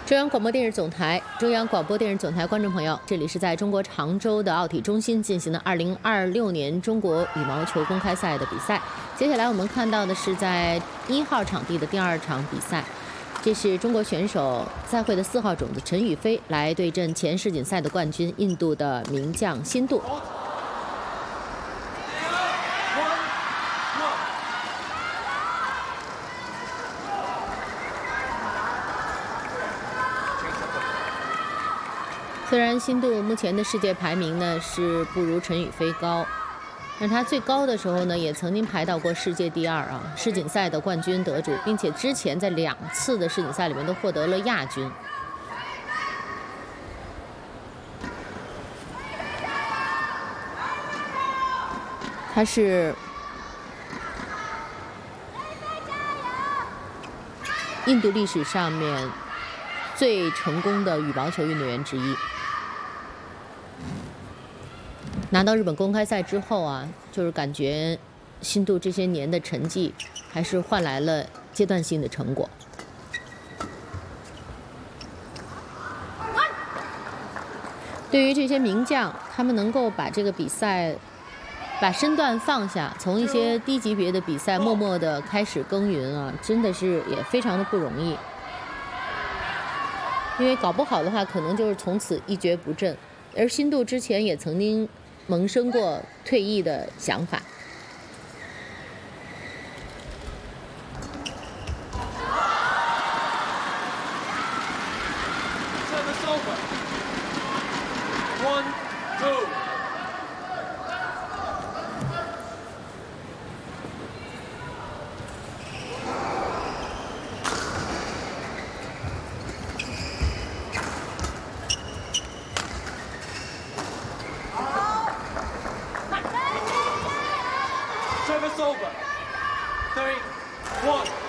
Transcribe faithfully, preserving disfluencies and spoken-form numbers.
中央广播电视总台，中央广播电视总台观众朋友，这里是在中国常州的奥体中心进行的二零二六年中国羽毛球公开赛的比赛。接下来我们看到的是在一号场地的第二场比赛，这是中国选手赛会的四号种子陈雨菲来对阵前世锦赛的冠军印度的名将辛杜。 虽然辛杜目前的世界排名呢是不如陈雨菲高，但他最高的时候呢也曾经排到过世界第二啊，世锦赛的冠军得主，并且之前在两次的世锦赛里面都获得了亚军。他是印度历史上面最成功的羽毛球运动员之一。 拿到日本公开赛之后啊，就是感觉辛杜这些年的成绩还是换来了阶段性的成果。对于这些名将，他们能够把这个比赛把身段放下，从一些低级别的比赛默默地开始耕耘啊，真的是也非常的不容易。因为搞不好的话，可能就是从此一蹶不振。而辛杜之前也曾经 萌生过退役的想法。 Service over. Three, one.